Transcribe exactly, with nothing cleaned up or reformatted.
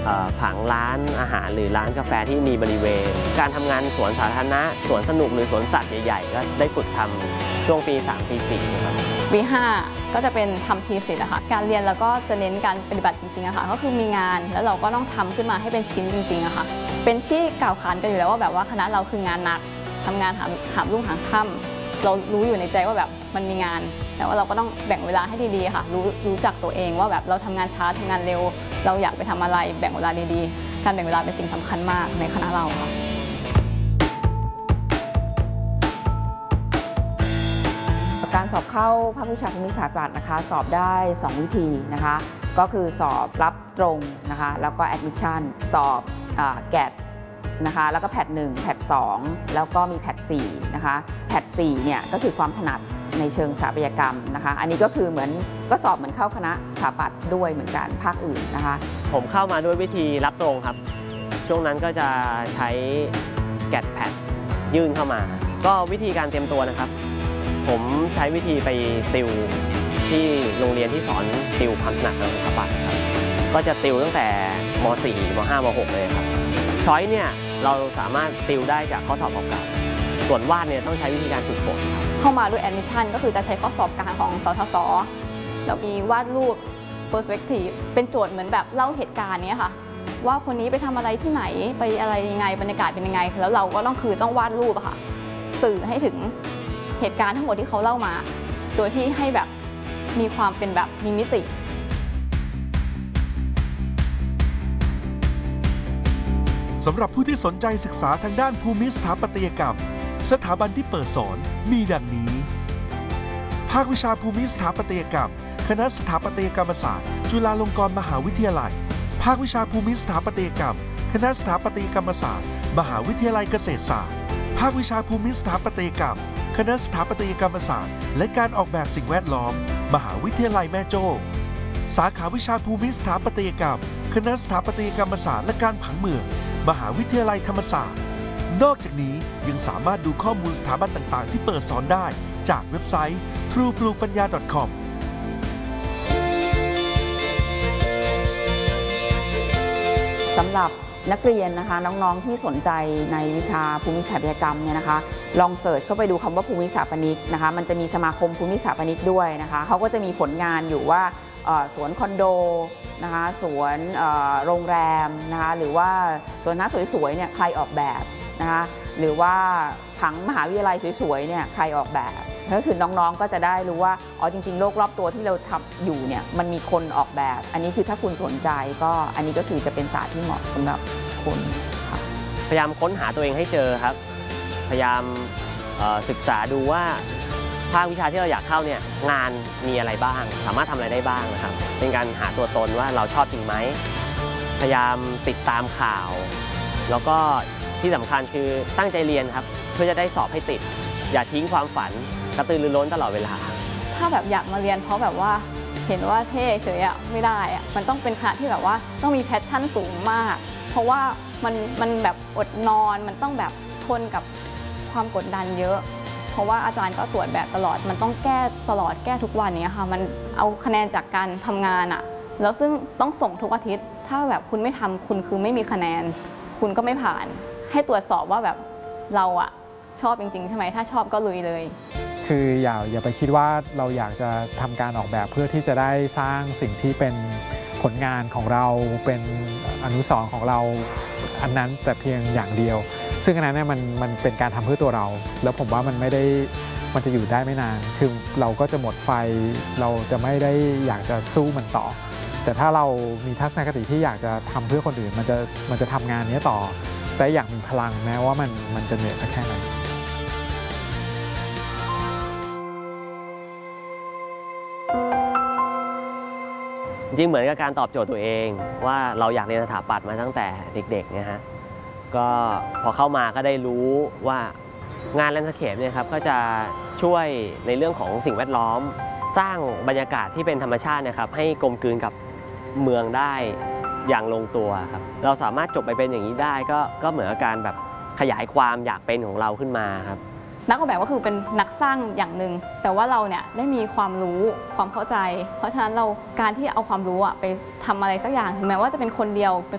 ผังร้านอาหารหรือร้านกาแฟที่มีบริเวณการทำงานสวนสาธารณะสวนสนุกหรือสวนสัตว์ใหญ่ๆก็ได้ฝึกทำช่วงปีสามปีสี่ครับปีห้าก็จะเป็นทำทีสิทธ์นะคะการเรียนแล้วก็จะเน้นการปฏิบัติจริงๆอะค่ะก็คือมีงานแล้วเราก็ต้องทำขึ้นมาให้เป็นชิ้นจริงๆอะค่ะเป็นที่กล่าวขานกันอยู่แล้วว่าแบบว่าคณะเราคืองานหนักทำงานหามหามรุ่งหามค่ำเรารู้อยู่ในใจว่าแบบมันมีงานแต่ว่าเราก็ต้องแบ่งเวลาให้ดีๆค่ะรู้รู้จักตัวเองว่าแบบเราทำงานช้าทำงานเร็วเราอยากไปทำอะไรแบ่งเวลาดีๆการแบ่งเวลาเป็นสิ่งสำคัญมากในคณะเราค่ะการสอบเข้าภาควิชาภูมิศาสตร์ศาสตร์นะคะสอบได้สองวิธีนะคะก็คือสอบรับตรงนะคะแล้วก็ admission สอบแกดนะคะแล้วก็แพทหนึ่งแพทสองแล้วก็มีแพทสี่นะคะแพทสี่เนี่ยก็คือความถนัดในเชิงสถาปัตยกรรมนะคะอันนี้ก็คือเหมือนก็สอบเหมือนเข้าคณะสถาปัตย์ด้วยเหมือนกันภาคอื่นนะคะผมเข้ามาด้วยวิธีรับตรงครับช่วงนั้นก็จะใช้แกดแพทยื่นเข้ามาก็วิธีการเตรียมตัวนะครับผมใช้วิธีไปติวที่โรงเรียนที่สอนติวความถนัดทางสถาปัตย์ครับก็จะติวตั้งแต่ม สี่ ม ห้า ม หก เลยครับช้อยเนี่ยเราสามารถติวได้จากข้อสอบเก่าๆส่วนวาดเนี่ยต้องใช้วิธีการฝึกฝนครับเข้ามาด้วย admission ก็คือจะใช้ข้อสอบกลางของสทศแล้วมีวาดรูป perspective เป็นโจทย์เหมือนแบบเล่าเหตุการณ์นี้ค่ะว่าคนนี้ไปทำอะไรที่ไหนไปอะไรยังไงบรรยากาศเป็นยังไงแล้วเราก็ต้องคือต้องวาดรูปอะค่ะสื่อให้ถึงเหตุการณ์ทั้งหมดที่เขาเล่ามาโดยที่ให้แบบมีความเป็นแบบมีมิติสำหรับผู้ที่สนใจศึกษาทางด้านภูมิสถาปัตยกรรมสถาบันที่เปิดสอนมีดังนี้ภาควิชาภูมิสถาปัตยกรรมคณะสถาปัตยกรรมศาสตร์จุฬาลงกรณ์มหาวิทยาลัยภาควิชาภูมิสถาปัตยกรรมคณะสถาปัตยกรรมศาสตร์มหาวิทยาลัยเกษตรศาสตร์ภาควิชาภูมิสถาปัตยกรรมคณะสถาปัตยกรรมศาสตร์และการออกแบบสิ่งแวดล้อมมหาวิทยาลัยแม่โจ้สาขาวิชาภูมิสถาปัตยกรรมคณะสถาปัตยกรรมศาสตร์และการผังเมืองมหาวิทยาลัยธรรมศาสตร์นอกจากนี้ยังสามารถดูข้อมูลสถาบันต่างๆที่เปิดสอนได้จากเว็บไซต์ ทรู บลู ปัญญา ดอท คอมสำหรับนักเรียนนะคะน้องๆที่สนใจในวิชาภูมิสถาปัตยกรรมเนี่ยนะคะลองเสิร์ชเข้าไปดูคำว่าภูมิสถาปนิกนะคะมันจะมีสมาคมภูมิสถาปนิกด้วยนะคะเขาก็จะมีผลงานอยู่ว่าสวนคอนโดนะคะสวนโรงแรมนะคะหรือว่าสวนน้ำสวยๆเนี่ยใครออกแบบนะคะหรือว่าผังมหาวิทยาลัยสวยๆเนี่ยใครออกแบบก็คือน้องๆก็จะได้รู้ว่าอ๋อจริงๆโลกรอบตัวที่เราทำอยู่เนี่ยมันมีคนออกแบบอันนี้คือถ้าคุณสนใจก็อันนี้ก็คือจะเป็นศาสตร์ที่เหมาะสำหรับคนค่ะพยายามค้นหาตัวเองให้เจอครับพยายามศึกษาดูว่าภาควิชาที่เราอยากเข้าเนี่ยงานมีอะไรบ้างสามารถทำอะไรได้บ้างนะครับเป็นการหาตัวตนว่าเราชอบจริงไหมพยายามติดตามข่าวแล้วก็ที่สำคัญคือตั้งใจเรียนครับเพื่อจะได้สอบให้ติดอย่าทิ้งความฝันกระตือรือร้นตลอดเวลาถ้าแบบอยากมาเรียนเพราะแบบว่าเห็นว่าเท่เฉยอะไม่ได้อะมันต้องเป็นคณะที่แบบว่าต้องมีแพชชั่นสูงมากเพราะว่ามันมันแบบอดนอนมันต้องแบบทนกับความกดดันเยอะเพราะว่าอาจารย์ก็ตรวจแบบตลอดมันต้องแก้ตลอดแก้ทุกวันนี้ค่ะมันเอาคะแนนจากการทำงานอะแล้วซึ่งต้องส่งทุกอาทิตย์ถ้าแบบคุณไม่ทำคุณคือไม่มีคะแนนคุณก็ไม่ผ่านให้ตรวจสอบว่าแบบเราอะชอบจริงๆใช่ไหมถ้าชอบก็ลุยเลยคืออย่าอย่าไปคิดว่าเราอยากจะทำการออกแบบเพื่อที่จะได้สร้างสิ่งที่เป็นผลงานของเราเป็นอนุสรณ์ของเราอันนั้นแต่เพียงอย่างเดียวซึ่งอันนั้นเนี่ยมันมันเป็นการทำเพื่อตัวเราแล้วผมว่ามันไม่ได้มันจะอยู่ได้ไม่นานคือเราก็จะหมดไฟเราจะไม่ได้อยากจะสู้มันต่อแต่ถ้าเรามีทัศนคติที่อยากจะทำเพื่อคนอื่นมันจะมันจะทำงานนี้ต่อได้อย่างมีพลังแม้ว่ามันมันจะเหนื่อยสักแค่ไหนจริงเหมือนกับการตอบโจทย์ตัวเองว่าเราอยากเรียนสถาปัตย์มาตั้งแต่เด็กๆนะฮะก็พอเข้ามาก็ได้รู้ว่างานแลนด์สเคปเนี่ยครับก็จะช่วยในเรื่องของสิ่งแวดล้อมสร้างบรรยากาศที่เป็นธรรมชาตินะครับให้กลมกลืนกับเมืองได้อย่างลงตัวครับเราสามารถจบไปเป็นอย่างนี้ได้ก็ก็เหมือนกับการแบบขยายความอยากเป็นของเราขึ้นมาครับนักออกแบบก็คือเป็นนักสร้างอย่างหนึ่งแต่ว่าเราเนี่ยได้มีความรู้ความเข้าใจเพราะฉะนั้นเราการที่เอาความรู้อะไปทำอะไรสักอย่างถึงแม้ว่าจะเป็นคนเดียว